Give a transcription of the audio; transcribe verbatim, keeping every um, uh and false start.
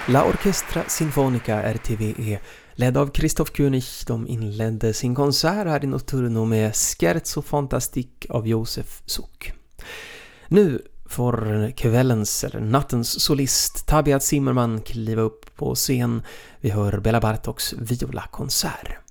La Orchestra Sinfonica R T V E, ledd av Christoph König, de inledde sin konsert här i Notturno med Scherzo Fantastique av Josef Suk. Nu får kvällens eller nattens solist Tabiat Zimmerman kliva upp på scen. Vi hör Bela Bartoks violakonsert.